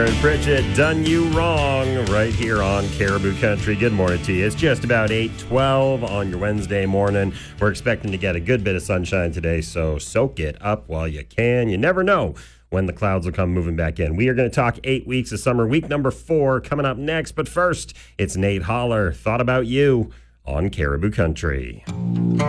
Bridget, done you wrong right here on Caribou Country. Good morning to you. It's just about 8:12 on your Wednesday morning. We're expecting to get a good bit of sunshine today, so soak it up while you can. You never know when the clouds will come moving back in. We are going to talk 8 weeks of summer, week number 4 coming up next. But first, it's Nate Holler, Thought About You on Caribou Country.